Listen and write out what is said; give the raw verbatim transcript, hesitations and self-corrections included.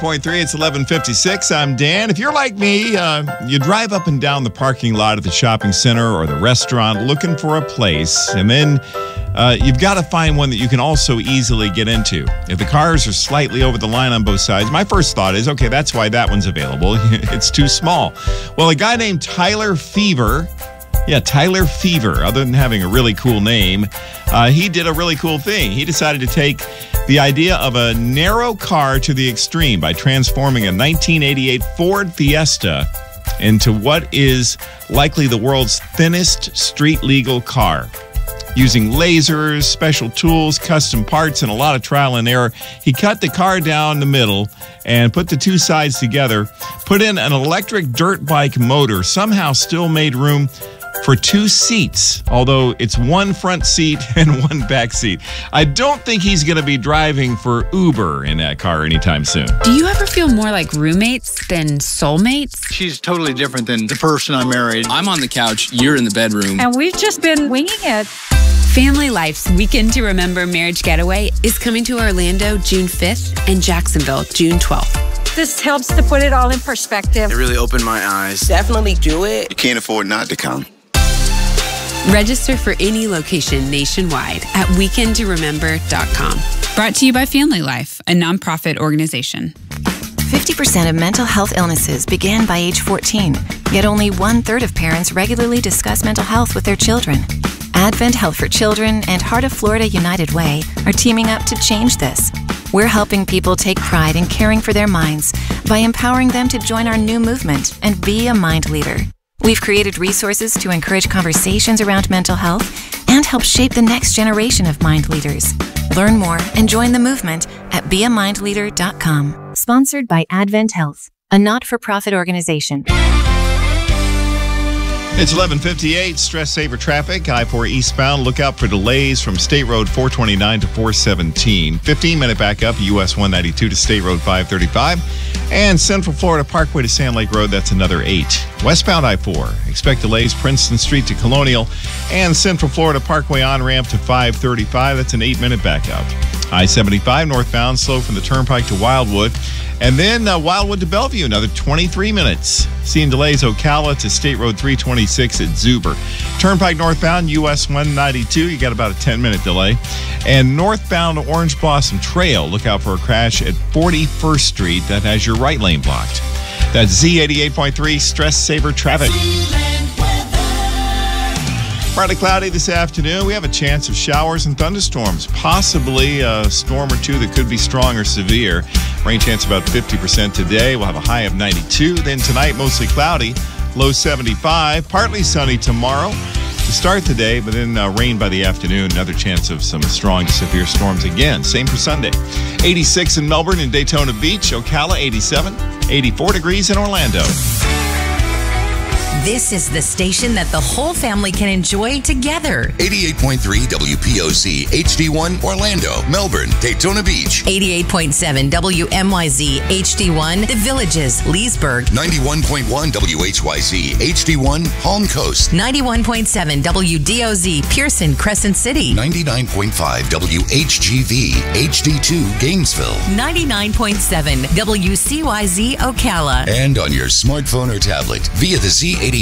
point three, it's eleven fifty-six. I'm Dan. If you're like me, uh, you drive up and down the parking lot at the shopping center or the restaurant looking for a place, and then uh, you've got to find one that you can also easily get into. If the cars are slightly over the line on both sides, my first thought is, okay, that's why that one's available. It's too small. Well, a guy named Tyler Fever, yeah, Tyler Fever, other than having a really cool name, uh, he did a really cool thing. He decided to take the idea of a narrow car to the extreme by transforming a nineteen eighty-eight Ford Fiesta into what is likely the world's thinnest street-legal car. Using lasers, special tools, custom parts, and a lot of trial and error, he cut the car down the middle and put the two sides together, put in an electric dirt bike motor, somehow still made room for two seats, although it's one front seat and one back seat. I don't think he's going to be driving for Uber in that car anytime soon. Do you ever feel more like roommates than soulmates? She's totally different than the person I married. I'm on the couch, you're in the bedroom. And we've just been winging it. Family Life's Weekend to Remember Marriage Getaway is coming to Orlando June fifth and Jacksonville June twelfth. This helps to put it all in perspective. It really opened my eyes. Definitely do it. You can't afford not to come. Register for any location nationwide at weekend to remember dot com. Brought to you by Family Life, a nonprofit organization. fifty percent of mental health illnesses begin by age fourteen, yet only one-third of parents regularly discuss mental health with their children. Advent Health for Children and Heart of Florida United Way are teaming up to change this. We're helping people take pride in caring for their minds by empowering them to join our new movement and be a mind leader. We've created resources to encourage conversations around mental health and help shape the next generation of mind leaders. Learn more and join the movement at be a mind leader dot com. Sponsored by Advent Health, a not-for-profit organization. It's eleven fifty-eight, stress saver traffic. I four eastbound, look out for delays from State Road four twenty-nine to four seventeen. fifteen minute backup, U S one ninety-two to State Road five thirty-five. And Central Florida Parkway to Sand Lake Road, that's another eight. Westbound I four, expect delays Princeton Street to Colonial. And Central Florida Parkway on-ramp to five thirty-five, that's an eight minute backup. I seventy-five northbound, slow from the Turnpike to Wildwood. And then uh, Wildwood to Bellevue, another twenty-three minutes. Seeing delays Ocala to State Road three twenty-six at Zuber. Turnpike northbound, U S one ninety-two, you got about a ten minute delay. And northbound Orange Blossom Trail, look out for a crash at forty-first Street that has your right lane blocked. That's Z eighty-eight point three, stress saver traffic. Partly cloudy this afternoon. We have a chance of showers and thunderstorms, possibly a storm or two that could be strong or severe. Rain chance about fifty percent today. We'll have a high of ninety-two. Then tonight, mostly cloudy, low seventy-five. Partly sunny tomorrow to start the day, but then uh, rain by the afternoon. Another chance of some strong to severe storms again. Same for Sunday. eighty-six in Melbourne and Daytona Beach. Ocala, eighty-seven. eighty-four degrees in Orlando. This is the station that the whole family can enjoy together. eighty-eight point three W P O C H D one Orlando, Melbourne, Daytona Beach. eighty-eight point seven W M Y Z H D one The Villages, Leesburg. ninety-one point one W H Y Z H D one Palm Coast. ninety-one point seven W D O Z Pearson, Crescent City. ninety-nine point five W H G V H D two Gainesville. ninety-nine point seven W C Y Z Ocala. And on your smartphone or tablet via the Z eighty-eight